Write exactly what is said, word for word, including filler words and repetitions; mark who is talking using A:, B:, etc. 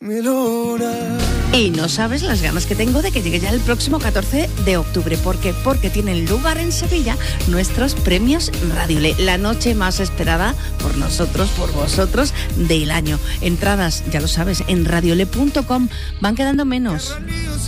A: mi luna.
B: Y no sabes las ganas que tengo de que llegue ya el próximo catorce de octubre. ¿Por qué? Porque tienen lugar en Sevilla nuestros premios Radiole, la noche más esperada por nosotros, por vosotros, del año. Entradas, ya lo sabes, en radiole punto com. Van quedando menos.